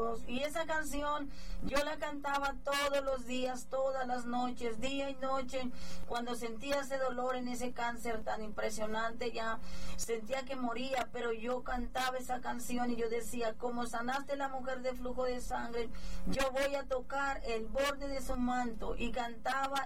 Y esa canción yo la cantaba todos los días, todas las noches, día y noche, cuando sentía ese dolor en ese cáncer tan impresionante, ya sentía que moría, pero yo cantaba esa canción y yo decía, como sanaste la mujer de flujo de sangre, yo voy a tocar el borde de su manto, y cantaba,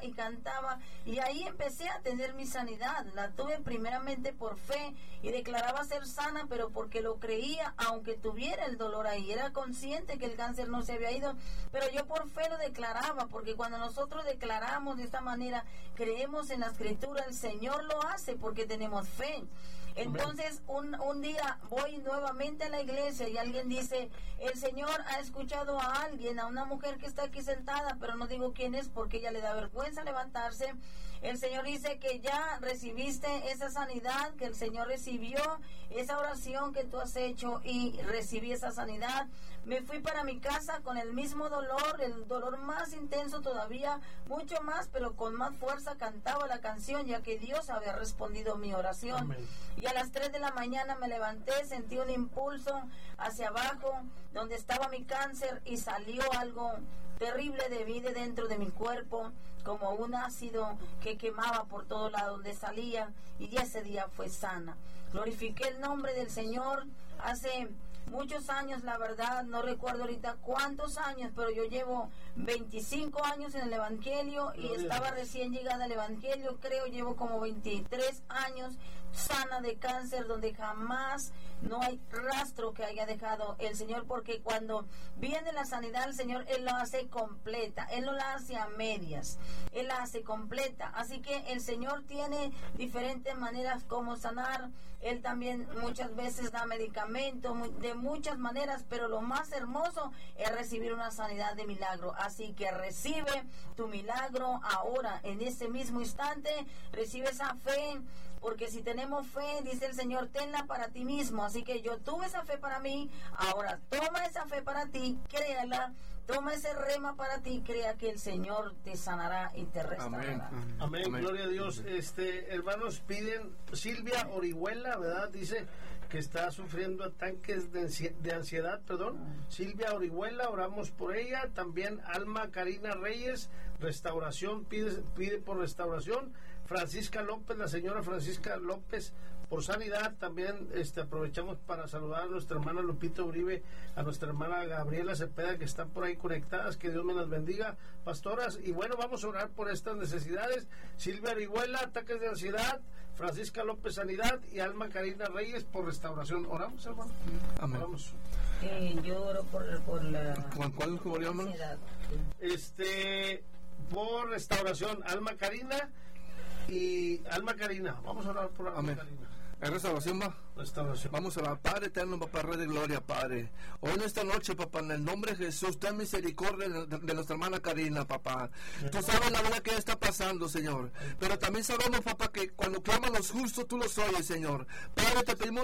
y ahí empecé a tener mi sanidad. La tuve primeramente por fe, y declaraba ser sana, pero porque lo creía, aunque tuviera el dolor ahí, era consciente que el cáncer no se había ido, pero yo por fe lo declaraba, porque cuando nosotros declaramos de esta manera, creemos en la escritura, el Señor lo hace porque tenemos fe. Entonces un día voy nuevamente a la iglesia y alguien dice, el Señor ha escuchado a alguien, a una mujer que está aquí sentada, pero no digo quién es porque ella le da vergüenza levantarse. El Señor dice que ya recibiste esa sanidad, que el Señor recibió esa oración que tú has hecho y recibí esa sanidad. Me fui para mi casa con el mismo dolor, el dolor más intenso todavía, mucho más, pero con más fuerza cantaba la canción, ya que Dios había respondido mi oración. Amén. Y a las 3 de la mañana me levanté, sentí un impulso hacia abajo, donde estaba mi cáncer, y salió algo terrible de vida dentro de mi cuerpo, como un ácido que quemaba por todo lado donde salía, y ese día fue sana. Glorifiqué el nombre del Señor. Hace muchos años, la verdad, no recuerdo ahorita cuántos años, pero yo llevo 25 años en el Evangelio y estaba recién llegada al Evangelio, creo, llevo como 23 años sana de cáncer, donde jamás no hay rastro que haya dejado el Señor, porque cuando viene la sanidad, el Señor, Él la hace completa, Él no la hace a medias, Él la hace completa. Así que el Señor tiene diferentes maneras como sanar. Él también muchas veces da medicamentos de muchas maneras, pero lo más hermoso es recibir una sanidad de milagro. Así que recibe tu milagro ahora, en este mismo instante. Recibe esa fe, porque si tenemos fe, dice el Señor, tenla para ti mismo. Así que yo tuve esa fe para mí, ahora toma esa fe para ti, créala, toma ese rema para ti, crea que el Señor te sanará y te restaurará. Amén. Amén. Gloria a Dios. Hermanos, piden Silvia Orihuela, ¿verdad? Dice que está sufriendo ataques de ansiedad, Silvia Orihuela, oramos por ella. También Alma Karina Reyes, restauración, pide por restauración. Francisca López, la señora Francisca López, por sanidad. También aprovechamos para saludar a nuestra hermana Lupita Uribe, a nuestra hermana Gabriela Cepeda, que están por ahí conectadas. Que Dios me las bendiga, pastoras. Y bueno, vamos a orar por estas necesidades. Silvia Orihuela, ataques de ansiedad. Francisca López, sanidad. Y Alma Karina Reyes, por restauración. ¿Oramos, hermano? Amén. Oramos. Yo oro por la ¿Cuál ansiedad. Por restauración, Alma Karina. Y Alma Karina, vamos a orar por Alma Amén. Karina. ¿Es restauración, va? Restauración. Vamos a orar. Padre eterno, papá, Rey de gloria, Padre. Hoy en esta noche, papá, en el nombre de Jesús, ten misericordia de nuestra hermana Karina, papá. Tú sabes la verdad que ella está pasando, Señor. Pero también sabemos, papá, que cuando claman los justos, tú los oyes, Señor. Padre, te pedimos